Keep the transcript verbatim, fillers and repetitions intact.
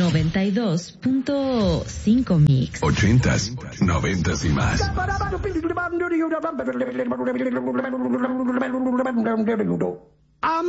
noventa y dos punto cinco Mix. Ochentas, noventas y más. I'm